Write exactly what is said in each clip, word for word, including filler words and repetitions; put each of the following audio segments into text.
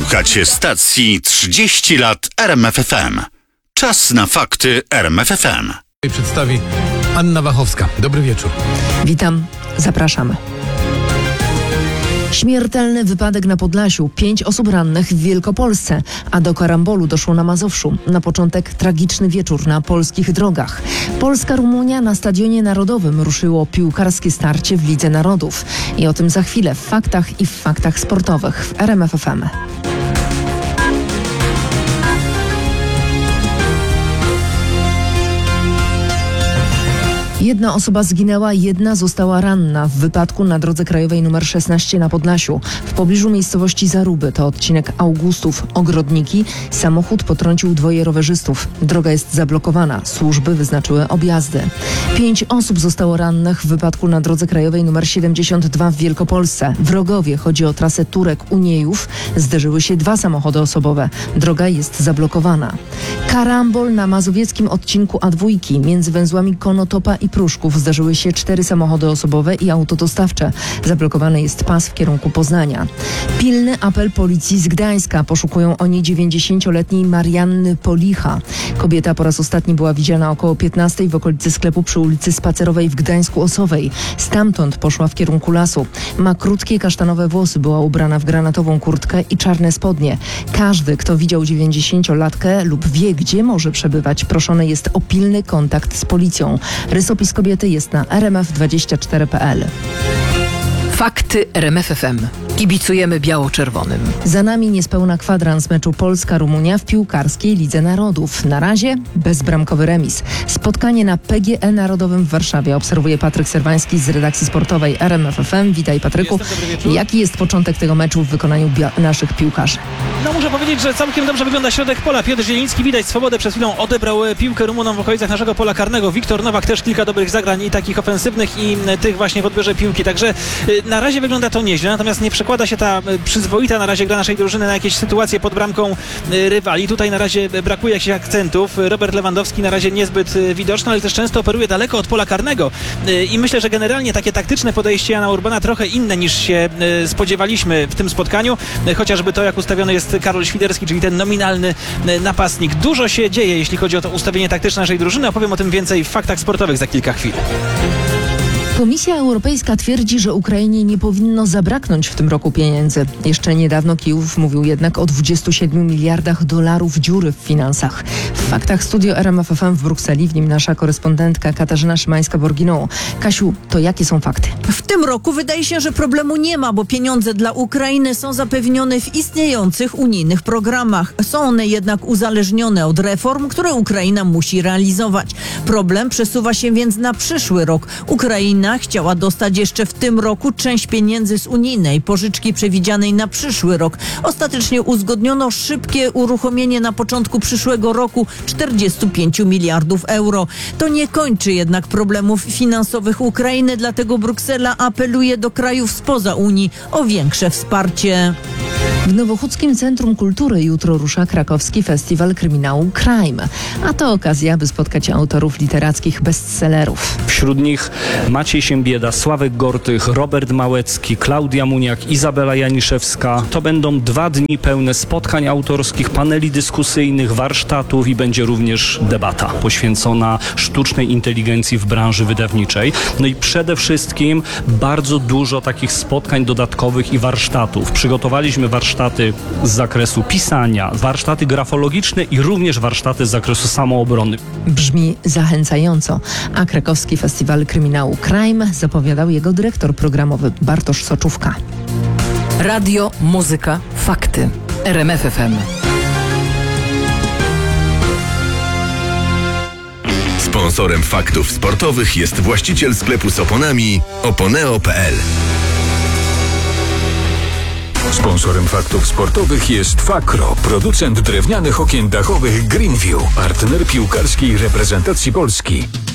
Słuchacie stacji trzydzieści lat R M F F M. Czas na fakty R M F F M. Przedstawi Anna Wachowska. Dobry wieczór. Witam, zapraszamy. Śmiertelny wypadek na Podlasiu, pięć osób rannych w Wielkopolsce, a do karambolu doszło na Mazowszu. Na początek tragiczny wieczór na polskich drogach. Polska-Rumunia na Stadionie Narodowym ruszyło piłkarskie starcie w Lidze Narodów. I o tym za chwilę w faktach i w faktach sportowych w R M F F M. Jedna osoba zginęła, jedna została ranna w wypadku na drodze krajowej nr szesnaście na Podlasiu. W pobliżu miejscowości Zaruby, to odcinek Augustów, Ogrodniki, samochód potrącił dwoje rowerzystów. Droga jest zablokowana, służby wyznaczyły objazdy. Pięć osób zostało rannych w wypadku na drodze krajowej nr siedemdziesiąt dwa w Wielkopolsce. W Rogowie, chodzi o trasę Turek-Uniejów, zderzyły się dwa samochody osobowe. Droga jest zablokowana. Karambol na mazowieckim odcinku A dwa między węzłami Konotopa i Pruszków zdarzyły się cztery samochody osobowe i auto dostawcze. Zablokowany jest pas w kierunku Poznania. Pilny apel policji z Gdańska. Poszukują oni dziewięćdziesięcioletniej Marianny Policha. Kobieta po raz ostatni była widziana około piętnastej w okolicy sklepu przy ulicy Spacerowej w Gdańsku-Osowej. Stamtąd poszła w kierunku lasu. Ma krótkie kasztanowe włosy, była ubrana w granatową kurtkę i czarne spodnie. Każdy, kto widział dziewięćdziesięciolatkę lub wie, gdzie może przebywać, proszony jest o pilny kontakt z policją. Rysopis kobiety jest na r m f dwadzieścia cztery kropka p l. Fakty R M F F M. Kibicujemy biało-czerwonym. Za nami niespełna kwadrans meczu Polska-Rumunia w piłkarskiej Lidze Narodów. Na razie bezbramkowy remis. Spotkanie na P G E Narodowym w Warszawie obserwuje Patryk Serwański z redakcji sportowej R M F F M. Witaj, Patryku. Jaki jest początek tego meczu w wykonaniu bia- naszych piłkarzy? No muszę powiedzieć, że całkiem dobrze wygląda środek pola. Piotr Zieliński, widać swobodę, przed chwilą odebrał piłkę Rumunom w okolicach naszego pola karnego. Wiktor Nowak też kilka dobrych zagrań i takich ofensywnych i tych właśnie w odbiorze piłki. Także na razie wygląda to nieźle, natomiast nie przekłada się ta przyzwoita na razie gra naszej drużyny na jakieś sytuacje pod bramką rywali. Tutaj na razie brakuje jakichś akcentów. Robert Lewandowski na razie niezbyt widoczny, ale też często operuje daleko od pola karnego. I myślę, że generalnie takie taktyczne podejście Jana Urbana trochę inne niż się spodziewaliśmy w tym spotkaniu. Chociażby to, jak ustawiony jest Karol Świderski, czyli ten nominalny napastnik. Dużo się dzieje, jeśli chodzi o to ustawienie taktyczne naszej drużyny. Opowiem o tym więcej w faktach sportowych za kilka chwil. Komisja Europejska twierdzi, że Ukrainie nie powinno zabraknąć w tym roku pieniędzy. Jeszcze niedawno Kijów mówił jednak o dwudziestu siedmiu miliardach dolarów dziury w finansach. W faktach studio R M F F M w Brukseli, w nim nasza korespondentka Katarzyna Szymańska-Borginą. Kasiu, to jakie są fakty? W tym roku wydaje się, że problemu nie ma, bo pieniądze dla Ukrainy są zapewnione w istniejących unijnych programach. Są one jednak uzależnione od reform, które Ukraina musi realizować. Problem przesuwa się więc na przyszły rok. Ukraina chciała dostać jeszcze w tym roku część pieniędzy z unijnej pożyczki przewidzianej na przyszły rok. Ostatecznie uzgodniono szybkie uruchomienie na początku przyszłego roku czterdziestu pięciu miliardów euro. To nie kończy jednak problemów finansowych Ukrainy, dlatego Bruksela apeluje do krajów spoza Unii o większe wsparcie. W Nowochódzkim Centrum Kultury jutro rusza krakowski festiwal kryminału Crime. A to okazja, aby spotkać autorów literackich bestsellerów. Wśród nich Maciej Siembieda, Sławek Gortych, Robert Małecki, Klaudia Muniak, Izabela Janiszewska. To będą dwa dni pełne spotkań autorskich, paneli dyskusyjnych, warsztatów i będzie również debata poświęcona sztucznej inteligencji w branży wydawniczej. No i przede wszystkim bardzo dużo takich spotkań dodatkowych i warsztatów. Przygotowaliśmy warsztaty z zakresu pisania, warsztaty grafologiczne i również warsztaty z zakresu samoobrony. Brzmi zachęcająco, a krakowski festiwal kryminału Crime zapowiadał jego dyrektor programowy Bartosz Soczówka. Radio, muzyka, fakty. R M F F M. Sponsorem faktów sportowych jest właściciel sklepu z oponami oponeo kropka p l. Sponsorem faktów sportowych jest Fakro, producent drewnianych okien dachowych Greenview, partner piłkarskiej reprezentacji Polski.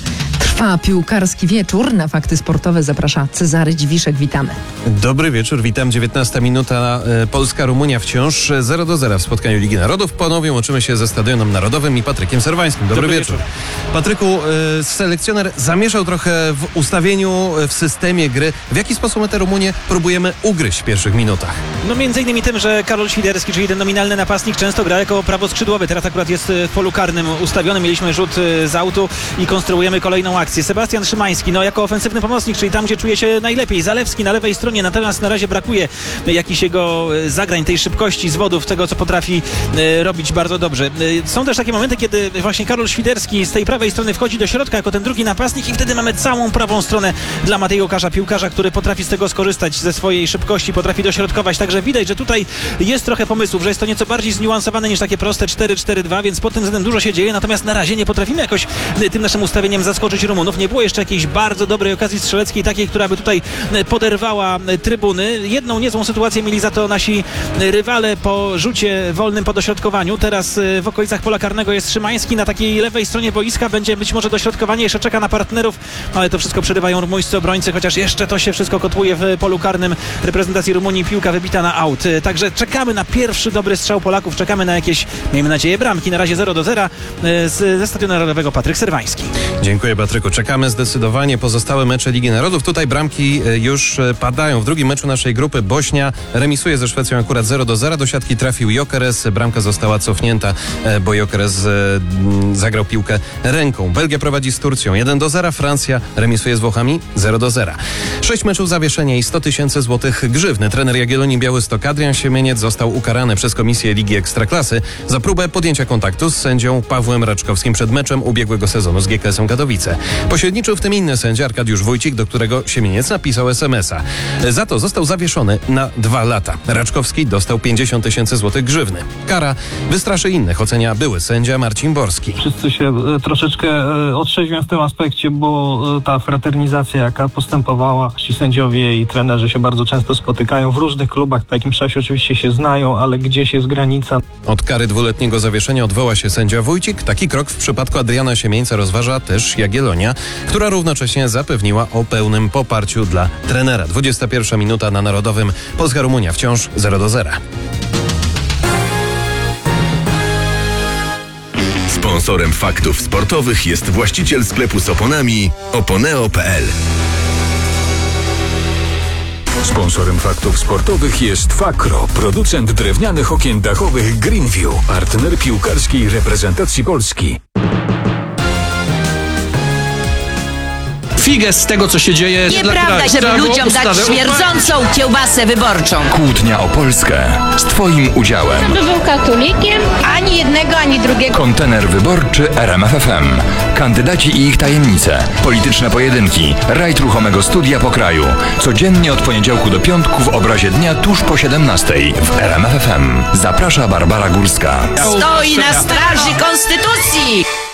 Trwa piłkarski wieczór. Na fakty sportowe zaprasza Cezary Dziwiszek. Witamy. Dobry wieczór, witam. dziewiętnasta minuta. E, Polska-Rumunia wciąż zero do zera w spotkaniu Ligi Narodów. Ponownie łączymy się ze Stadionem Narodowym i Patrykiem Serwańskim. Dobry, Dobry wieczór. wieczór. Patryku, e, selekcjoner zamieszał trochę w ustawieniu, w systemie gry. W jaki sposób my tę Rumunię próbujemy ugryźć w pierwszych minutach? No między innymi tym, że Karol Świderski, czyli ten nominalny napastnik, często gra jako prawoskrzydłowy. Teraz akurat jest w polu karnym ustawiony. Mieliśmy rzut z autu i konstruujemy kolejną akcję. Sebastian Szymański, no jako ofensywny pomocnik, czyli tam, gdzie czuje się najlepiej. Zalewski na lewej stronie, natomiast na razie brakuje jakichś jego zagrań, tej szybkości, zwodów, tego, co potrafi e, robić bardzo dobrze. E, są też takie momenty, kiedy właśnie Karol Świderski z tej prawej strony wchodzi do środka jako ten drugi napastnik i wtedy mamy całą prawą stronę dla Mateja Łukasza, piłkarza, który potrafi z tego skorzystać, ze swojej szybkości, potrafi dośrodkować. Także widać, że tutaj jest trochę pomysłów, że jest to nieco bardziej zniuansowane niż takie proste cztery cztery dwa, więc pod tym względem dużo się dzieje, natomiast na razie nie potrafimy jakoś tym naszym ustawieniem zaskoczyć Rumunów. Nie było jeszcze jakiejś bardzo dobrej okazji strzeleckiej, takiej, która by tutaj poderwała trybuny. Jedną niezłą sytuację mieli za to nasi rywale po rzucie wolnym po dośrodkowaniu. Teraz w okolicach pola karnego jest Szymański, na takiej lewej stronie boiska będzie być może dośrodkowanie, jeszcze czeka na partnerów, ale to wszystko przerywają rumuńscy obrońcy, chociaż jeszcze to się wszystko kotłuje w polu karnym reprezentacji Rumunii, piłka wybita na aut. Także czekamy na pierwszy dobry strzał Polaków, czekamy na jakieś, miejmy nadzieję, bramki. Na razie zero do zera ze Stadionu Narodowego Patryk Serwański. Dziękuję, Patryku. Czekamy zdecydowanie. Pozostałe mecze Ligi Narodów. Tutaj bramki już padają. W drugim meczu naszej grupy Bośnia remisuje ze Szwecją akurat zero do zera. Do siatki trafił Gyökeres. Bramka została cofnięta, bo Gyökeres zagrał piłkę ręką. Belgia prowadzi z Turcją jeden do zera. Francja remisuje z Włochami zero do zera. Sześć meczów zawieszenia i sto tysięcy złotych grzywny. Trener Jagiellonii Białystok Adrian Siemieniec został ukarany przez Komisję Ligi Ekstraklasy za próbę podjęcia kontaktu z sędzią Pawłem Raczkowskim przed meczem ubiegłego sezonu z G K S-em Katowice. Pośredniczył w tym inny sędzia Arkadiusz Wójcik, do którego Siemieniec napisał es em es a. Za to został zawieszony na dwa lata. Raczkowski dostał pięćdziesiąt tysięcy złotych grzywny. Kara wystraszy innych, ocenia były sędzia Marcin Borski. Wszyscy się e, troszeczkę e, otrzeźwią w tym aspekcie, bo e, ta fraternizacja, jaka postępowała, ci sędziowie i trenerzy się bardzo często spotykają w różnych klubach, w jakimś czasie oczywiście się znają, ale gdzieś jest granica. Od kary dwuletniego zawieszenia odwoła się sędzia Wójcik. Taki krok w przypadku Adriana Siemieńca rozważa też Jagiellonia, która równocześnie zapewniła o pełnym poparciu dla trenera. dwudziesta pierwsza minuta na Narodowym. Polska-Rumunia wciąż zero do zera. Sponsorem faktów sportowych jest właściciel sklepu z oponami oponeo kropka pe el. Sponsorem faktów sportowych jest Fakro, producent drewnianych okien dachowych Greenview, partner piłkarskiej reprezentacji Polski. Figę z tego, co się dzieje. Nieprawda, żeby ludziom dać śmierdzącą kiełbasę wyborczą. Kłótnia o Polskę z Twoim udziałem. Kto by był katolikiem? Ani jednego, ani drugiego. Kontener wyborczy R M F F M. Kandydaci i ich tajemnice. Polityczne pojedynki. Rajd ruchomego studia po kraju. Codziennie od poniedziałku do piątku w obrazie dnia tuż po siedemnastej w R M F F M. Zaprasza Barbara Górska. Stoi na straży konstytucji!